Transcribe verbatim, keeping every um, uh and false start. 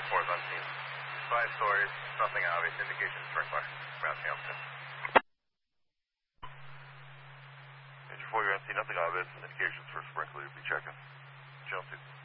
four is on scene. Five stories, nothing obvious, indication sprinkler. Ground channel two. Major four, you're on scene, nothing obvious, indications for sprinkler, you'll be checking. Channel two.